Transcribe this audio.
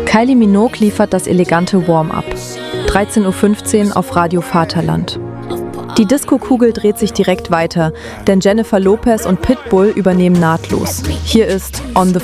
Kylie Minogue liefert das elegante Warm-up. 13:15 Uhr auf Radio Vaterland. Die Disco-Kugel dreht sich direkt weiter, denn Jennifer Lopez und Pitbull übernehmen nahtlos. Hier ist On the